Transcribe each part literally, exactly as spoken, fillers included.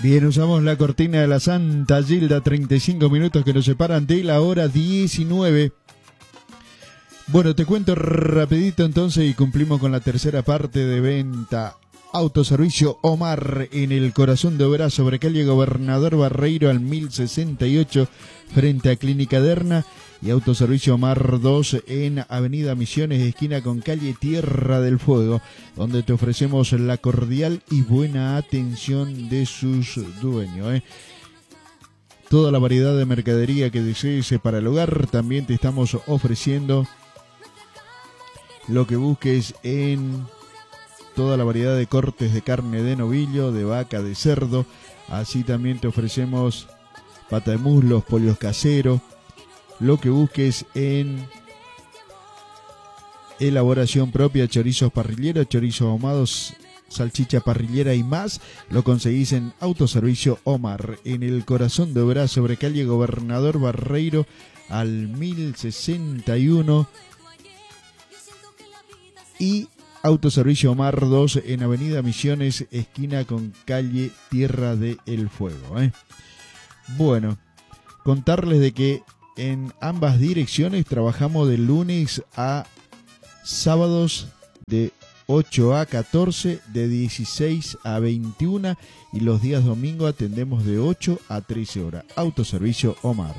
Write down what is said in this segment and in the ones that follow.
Bien, usamos la cortina de la Santa Gilda, treinta y cinco minutos que nos separan de la hora diecinueve. Bueno, te cuento rapidito entonces y cumplimos con la tercera parte de venta. Autoservicio Omar en el corazón de Oberá, sobre calle Gobernador Barreiro al mil sesenta y ocho frente a Clínica Derna, y Autoservicio Omar dos en Avenida Misiones, esquina con calle Tierra del Fuego, donde te ofrecemos la cordial y buena atención de sus dueños, ¿eh? Toda la variedad de mercadería que desees para el hogar, también te estamos ofreciendo lo que busques en toda la variedad de cortes de carne de novillo, de vaca, de cerdo. Así también te ofrecemos pata de muslos, polios caseros, lo que busques en elaboración propia, chorizos parrilleros, chorizos ahumados, salchicha parrillera y más, lo conseguís en Autoservicio Omar, en el corazón de Oberá, sobre calle Gobernador Barreiro al mil sesenta y uno, y Autoservicio Omar dos en Avenida Misiones, esquina con calle Tierra del Fuego, ¿eh? Bueno, contarles de que en ambas direcciones trabajamos de lunes a sábados de ocho a catorce, de dieciséis a veintiuna, y los días domingo atendemos de ocho a trece horas. Autoservicio Omar.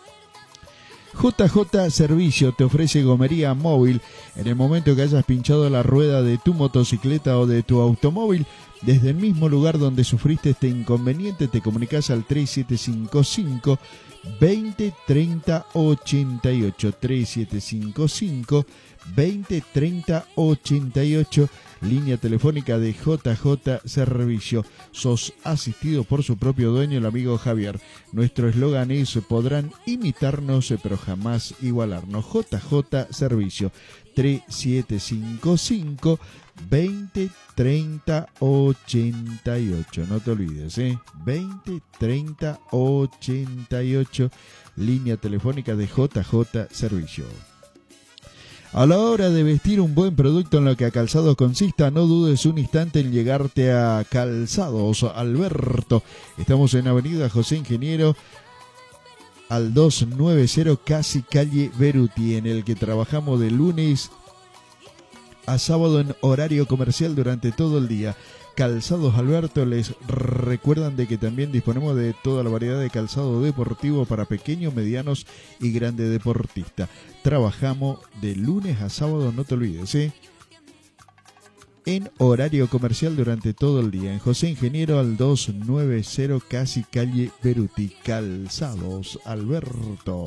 J J Servicio te ofrece gomería móvil. En el momento que hayas pinchado la rueda de tu motocicleta o de tu automóvil, desde el mismo lugar donde sufriste este inconveniente, te comunicas al tres siete cinco cinco, veinte, treinta, ochenta y ocho. tres siete cinco cinco, veinte, treinta, ochenta y ocho. Línea telefónica de J J Servicio. Sos asistido por su propio dueño, el amigo Javier. Nuestro eslogan es: podrán imitarnos, pero jamás igualarnos. J J Servicio. tres siete cinco cinco, veinte, treinta, ochenta y ocho. No te olvides, ¿eh? veinte, treinta, ochenta y ocho. Línea telefónica de J J Servicio. A la hora de vestir un buen producto en lo que a calzados consista, no dudes un instante en llegarte a Calzados Alberto. Estamos en Avenida José Ingeniero al doscientos noventa, casi calle Beruti, en el que trabajamos de lunes a sábado en horario comercial durante todo el día. Calzados Alberto les recuerdan de que también disponemos de toda la variedad de calzado deportivo para pequeños, medianos y grandes deportistas. Trabajamos de lunes a sábado, no te olvides, ¿eh? En horario comercial durante todo el día. En José Ingeniero al doscientos noventa, casi calle Beruti. Calzados Alberto.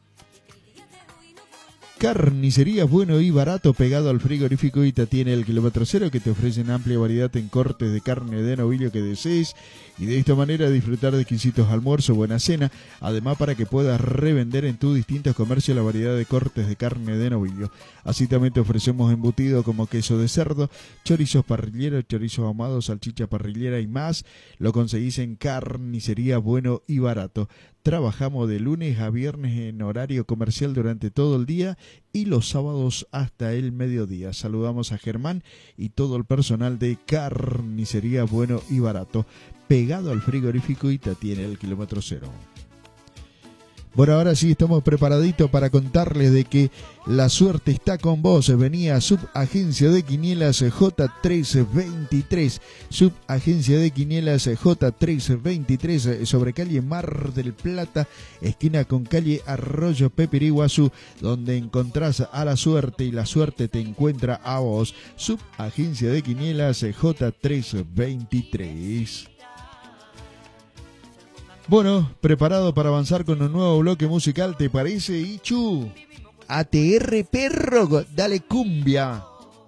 Carnicerías bueno y barato, pegado al frigorífico Ita, tiene el kilómetro cero, que te ofrecen amplia variedad en cortes de carne de novillo que desees, y de esta manera disfrutar de exquisitos almuerzos, buena cena, además para que puedas revender en tus distintos comercios la variedad de cortes de carne de novillo. Así también te ofrecemos embutido como queso de cerdo, chorizos parrilleros, chorizos ahumados, salchicha parrillera y más. Lo conseguís en Carnicería bueno y barato. Trabajamos de lunes a viernes en horario comercial durante todo el día y los sábados hasta el mediodía. Saludamos a Germán y todo el personal de Carnicería bueno y barato, pegado al frigorífico Ita, tiene el kilómetro cero. Bueno, ahora sí estamos preparaditos para contarles de que la suerte está con vos. Venía Subagencia de Quinielas J trescientos veintitrés. Subagencia de Quinielas J trescientos veintitrés sobre calle Mar del Plata, esquina con calle Arroyo Pepiriguazú, donde encontrás a la suerte y la suerte te encuentra a vos. Subagencia de Quinielas J trescientos veintitrés. Bueno, preparado para avanzar con un nuevo bloque musical, ¿te parece, Ichu? A T R perro, dale cumbia.